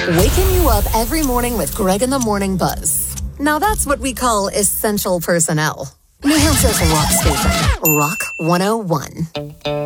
Waking you up every morning with Greg in the Morning Buzz. Now that's what we call essential personnel. New Hampshire's rock station, Rock 101.